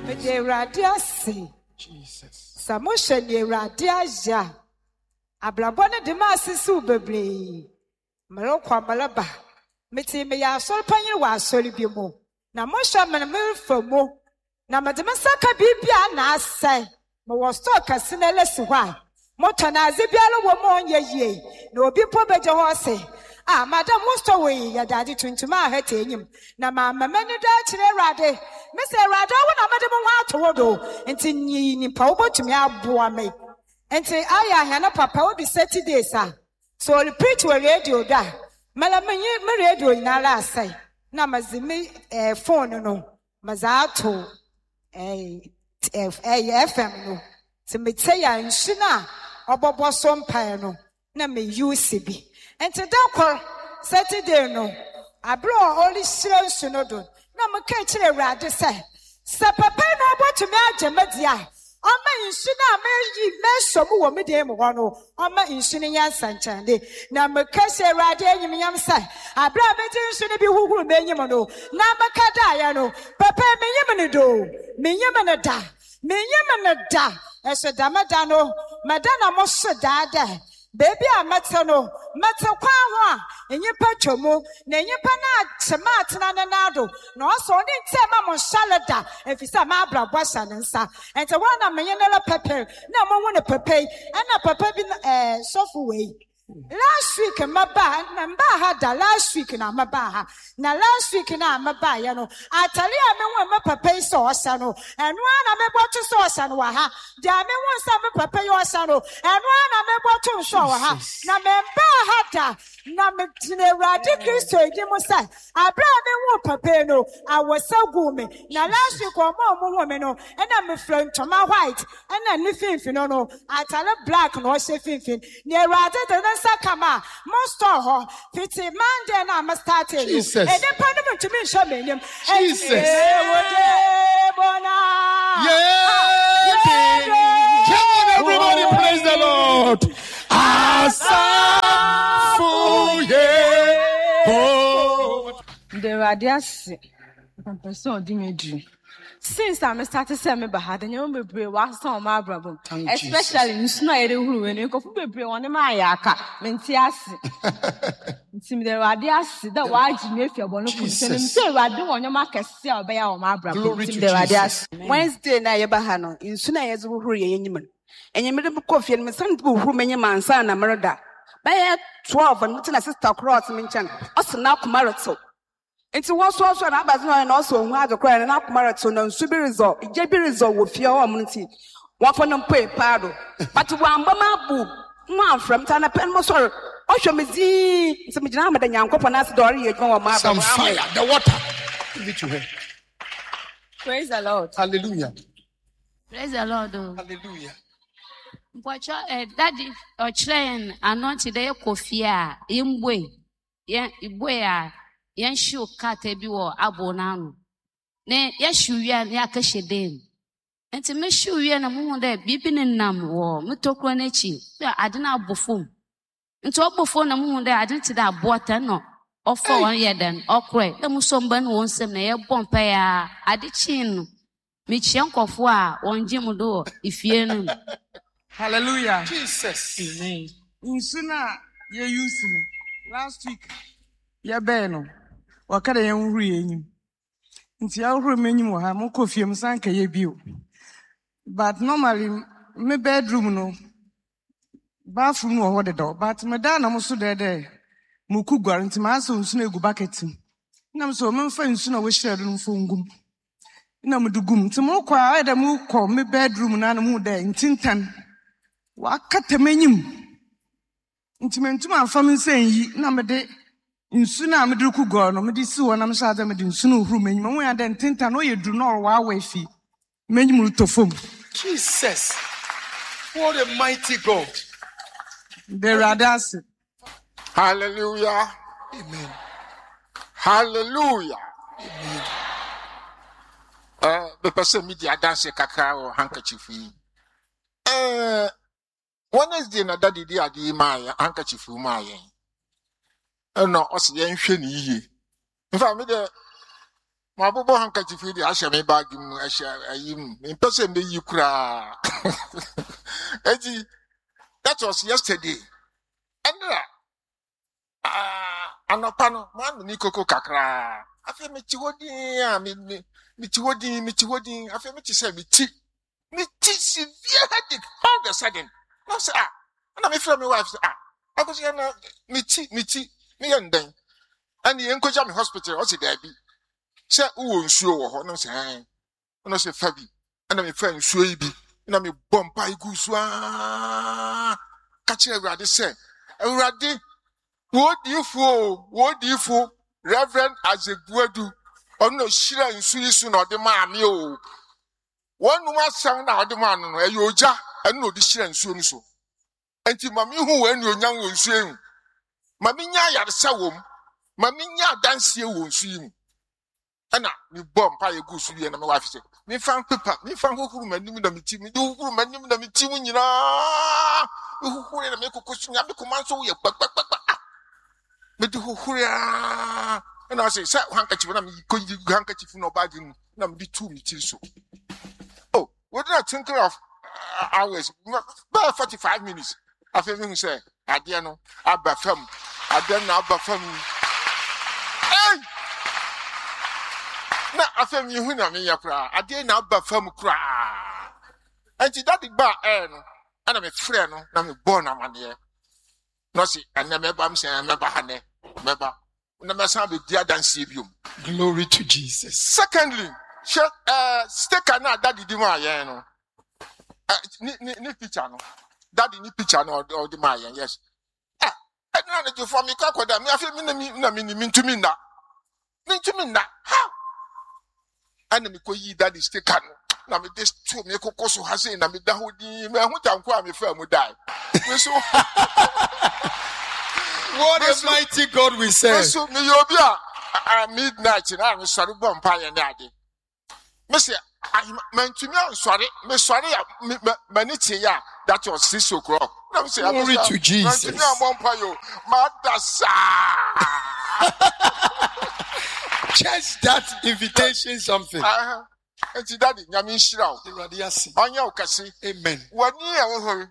de radiasi. Jesus. Samusha ni radiaja. Ablabone de masisu bebre. Malokwa malaba. Meti me ya sol panyi wa soli bi mo. Na mosha me fomo. Na mademe saka bibia na asai. Mo wo store kasine lesi hwa. Moto na azibialo wo mo ye. Na obi po beje ho se. Madam Musto we ya daddy tuntuma hete enyim. Na mama mani da chire rade. Me say rade wo na madam ho atowodo. Enti ni pa obotumi aboa me. Enti aya hia papa wo be 30 days ah. So we preach we radio da. Mala me radio ina la asai. Na mazimi phone no. Mazato FM no. Se me tell ya nshina obobo so mpan no. Na me use bi. Enti dakor Saturday no. Abro only shire no do. Na me ka kire rade say. Sa papa no obotumi agemadia. Oma inshina me somu wo me dem ho no. Oma inshina yansa nchande. Na me ka se rade enyim yam say. Abro me ti inshina bi huhuru me enyim no. Na me ka da ya no. Papa me nyim ne do. Me nyim ne da. Me nyim ne da. Eso da no. Madana mo so da da. Baby a metano, metakwa ho a enyipa twomu na enyipa na chema na nado na so ndi ntema mo shalada efisa ma abrabwa shanensa ente wana menye na pepe na mo hu ne pepe na papa bi sofu we last week maba na mba ha da last week na maba ha na last week na maba ya no atali a me hu me papa so osa no enu na me botu so osa no wa ha da me hu sa me papa yo osa no enu na me botu so wa ha na me mba ha da na me tine radi Kristo edi mo sai abra me hu papa no awosagu me na last week o mo hu me no na me flantoma white na ni finfin no atali black no o se finfin ni radi de Sakama, most of her, Fitty Monday, and I'm starting. Jesus. And the parliament to me, Shamanium. Jesus. Come on, everybody, praise the Lord. The radius, person, Dimitri. Since I started saying me bahad, and you be was on my brother, especially in Snyder who when you go for be one my yaka, Mentias. Sim the radius, the white nephew, one of them say, I don't want your market sell by our my brother. The radius. Wednesday, na Yabahano, in Sunayas who hurry any and you made a coffee and my son who many man son and murder. By 12 and not a sister cross mention, also now Kumarato. It's one source and also who had a cry and up marathon and Subi result, JB result with your community. One for them pay pardon. But one boo, one from Tana Penmosor, Osho Mizi, some Jamada and Yanko Panas Dory, some fire, the water. Give it to her. Praise the Lord. Hallelujah. Praise the Lord. Hallelujah. But daddy or train are not today coffee, Imwe, Ibwea. Yan shoe cat a biwa abonano. Ne, yes, you yan yakashe dem. And to make sure you and a moon there, beeping in nam war, mutokronechi, I didn't have buffoon. And to before the moon there, I didn't that water no. Or for 1 year then, or cray, the musomban won't send a bompire, I did chin. Mitch uncle for one jimudo, if you know. Hallelujah. Jesus. Amen. In sooner, you're using last week. Ya beno. Wakada ya nhuri enyim. Nti ya nhuri menyim wa ha mo kofie msanka ye bio. But normally me bedroom no bathroom no ho de do. But me da na mo so de mo ku gwar nti ma so nsu na egu bucket. Na me so me fa nsu na wo hire do mfo ngum. Na mo dugum nti mo kwa ada mo ko me bedroom na mo de ntintan. Wakata menyim. Nti mentum afa me nsen yi na me de insuna amedruku go no mede si wona mshaza mede insunu huru menyima wo ya den tinta no yedru no wa afi menyim to fom. Jesus, what a mighty God. The radas. Hallelujah. Amen. Hallelujah. Amen. The person media dance kakra or handkerchief. Wednesday na daddy di adi my handkerchief my. No, us yen hwe ni ye. In fact, me de My bobo handkerchief with the Ashami bag him, in person be you cry. Eddie, that was yesterday. And a panel, man, Nico Kakra. I feel me chiwodi, me I feel me to say me severe headache all of a sudden. No, sir. And I'm afraid my wife said, I was me and then. And the Uncle Jam Hospital, what's it there be? Say, oh, sure, no, say, no, say, Fabi. And I'm a friend, Swaby. And I'm a bomb pie goose. Catch a raddy, say, a raddy. What do you for? Reverend as a guadu. Oh, no, Shira and Swiss, or the man, yo. One more sound out the man, a yoja, and no, the Shira and so. And to Mammy, who when you're young will swim. Maminya yard sawum. Maminya dance here won't swim. And now, you bomb pie goose, and my wife said, me found paper, me found who and me do who and me team, you know. Who make a question, I become so you, but who and I say, sir, handkerchief, I'm going to handkerchief no bag in number 2 meters. Oh, what did I think of hours? About 45 minutes. I feel him say, I dare no, Abba Fem, I dare not Abba Fem. Hey! Now I feel you when I'm in your cry. I dare not Abba Fem cry. And she that bar, and I'm a friend, I'm a born a man here. No, see, and never bam say, I never had a member. Never saw the dear than Sibium. Glory to Jesus. Secondly, stick na daddy di Maya, no. Ni picture, no. Daddy ni picture, no, or the Maya, yes. And now you for me, Kakoda, me, I feel mean to me now. Mean to me now. How? And me ko yi daddy stick no. Na me this two me ko koso ha say na me da ho di me hu tanko a me fa mu die. So what a mighty God we serve. So me obi a midnight na me sorry bomb pie na ade. Me say man to me sorry me sorry maniti ya that was 6 o'clock. Na me say glory to Jesus. Man to me bomb pie yo madasa. Just that invitation something. And daddy, Yamin Shroud, Anya Okasi, amen. 1 year,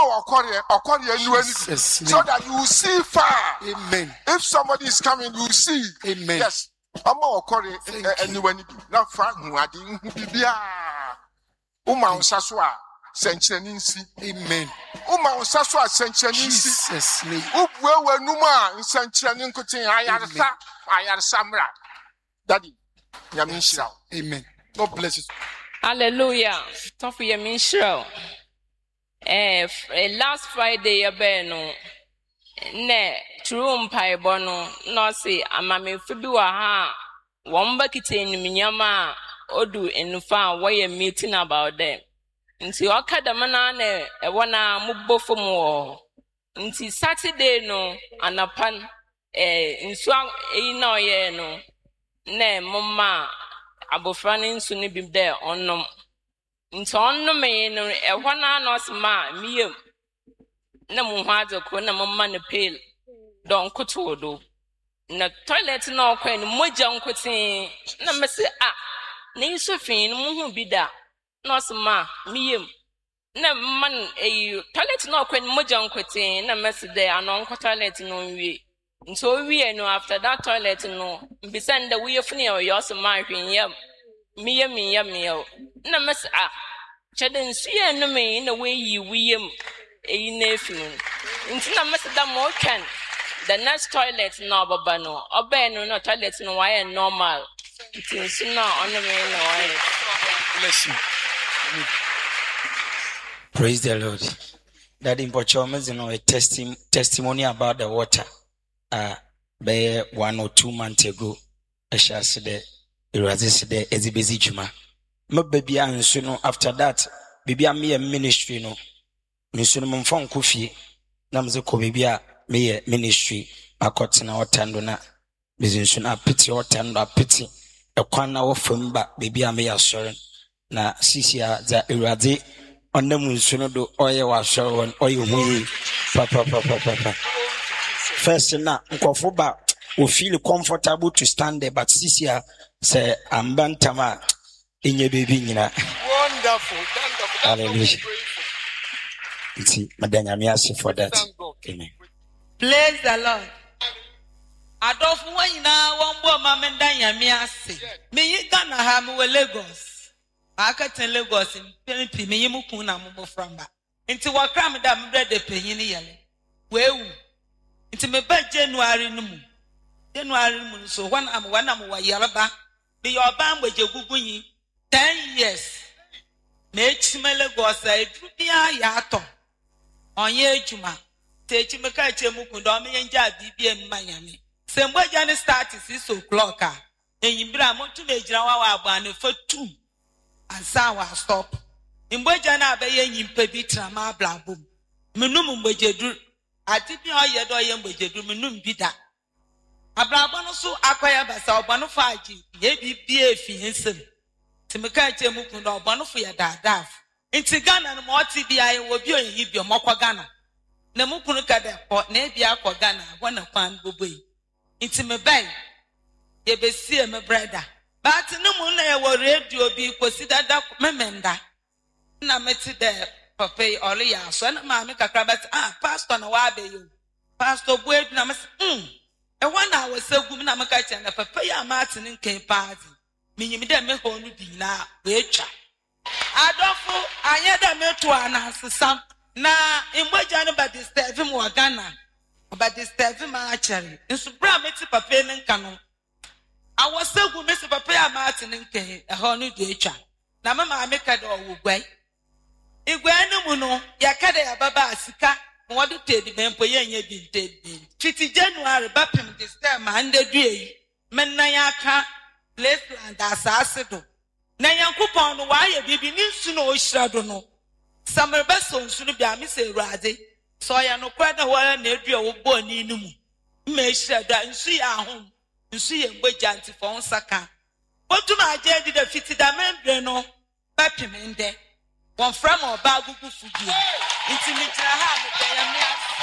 so that you will see far, amen. If somebody is coming, you will see, amen. Yes, I'm more cordial, anyone, not far, who are the Uma Saswa, Sanctioninsi, amen. Uma Saswa, Sanctioninsi, where Numa, Sanctionin Cotin, I are Samra, daddy, Yamin Shroud, amen. God bless you. Hallelujah. Time for your ministry. Last Friday, no. Ne, true pie bono, no say, amame Fibiwa ha. Wamba kite ni minyama, odu in fan, why you meeting about them. Nti okada manane, wana mubo for more. Nti Saturday no, anapan, inswang, no ye no. Ne, mama. Abofrani nsuni bibde onnom nti onnom me no ehwana no sma miyem na mu hwaze ko na mamma ne pail don kotodo na toilet no kwa ni moja nkotin na mese na isofin mu hu bida no sma miyem na man toilet no kwa ni moja nkotin na mese de anon ko toilet no wie nso wie no after that toilet no mbisanda we funi o yoso man hwen yam miyam na mas chaden suye no me na we yi wiyam na funu nti na mas da mo twan the next toilet no baba no oba no toilet no why normal nti nsi na ono me no why bless you. Praise the Lord. That in Pochomas, a testimony about the water. By 1 or 2 months ago, I shall say that it was the busy juma. My baby, and soon after that, baby, I'm a ministry. No, Missunum phone coffee. Namzako baby, me a ministry. I caught in our tandona. Business soon, I pity or tender pity. A corner of film back, baby, I may assurance. Na Sisia, that iradi on the moon soon do oil was shown or you will. Papa. First, now, Nkofoba will feel comfortable to stand there, but this year, Say ambantama in your baby. Wonderful. Hallelujah. See, Madam, I'm asking for that. Amen. Praise the Lord. Adolfo wanyina wombo mamenda yami ase. Me Ghana ha me Lagos. Aka ten Lagos in me yimu kun na mo framba. Nti wakra me da me brede panyin yele. Wewu. Nti me ba January no mu. January no mu so when am wa yaraba. Be your ban weje gugunyi 10 years. Me chime Lagos e drubia ya ato. Onye ejuma. Te chime ka chemu kun do me yenja bibie mmanyame. Sembo jani start 6 o'clock. Enyimbira mo tu me jira wa agba for 2. Ansa wa stop. Mbo jana abaye nyimpa bi trama blabom. Menum mbojedu. Ati bi oye do ye mbojedu menum bi da. Abrabo no so akwaya basa obono faaji ye bi efi hensem. Timeka chemu kun do obono fo ya dadaf. Nti Ghana no mo ti bi aye wo bi oyi bi omokwa Ghana. Na mu kunu ka de ko na bi akọ Ghana wona kwan boboi. Nti me bai ye be sie me brother. But no mu na ye wo radio bi kosi dada memenda. Na meti de papa ole ya so na ma me kakra bet pastor na wa be yo. Pastor boedu na me e wana wo segum na me ka che na papa ya Martin nken party. Minyim de me ho no bi na we twa. Adofo anye de me to anasesam na imboja no ba disturb mu wa Ghana. Ba disturb ma achari. Nso bra meti papa ne nka no. Awosegu me se papa ya Martin nken e ho no de twa. Na mama ameka de owo gwai. Igwe anu mu no yakada ya baba asika mo de tedi bempo ye nya bi tedi. Fiti January bapem this time ande duei. Menna yaka Lakeland asase do. Na Yankopon no wa ye bibi ni nsu no ohira do no. Samer beso nsu no bia me se Awurade. So ya no kwa na wa na edua wo bo ni nu mu. Me hira da nsu ya ahom. Nsu ye mboja nti fo nsaka. Otuma aje di da fiti da membre no bapem ende. One from or bagugu fugi. Intimate ha me